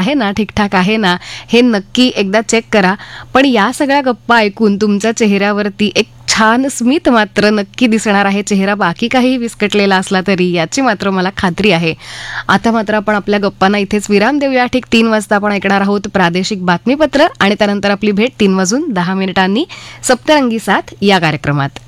आहे ना, ठीकठाक आहे ना, हे नक्की एकदा चेक करा. पण या सगळ्या गप्पा ऐकून तुमच्या चेहऱ्यावरती एक छान स्मित मात्र नक्की दिसणार आहे. चेहरा बाकी काही विस्कटलेला असला तरी, याची मात्र मला खात्री आहे. आता मात्र आपण आपल्या गप्पांना इथेच विराम देऊया. ठीक 3 वाजता आपण ऐकणार आहोत प्रादेशिक बातमीपत्र आणि त्यानंतर आपली भेट 3 वाजून 10 मिनिटांनी सप्तरंगी साथ या कार्यक्रमात.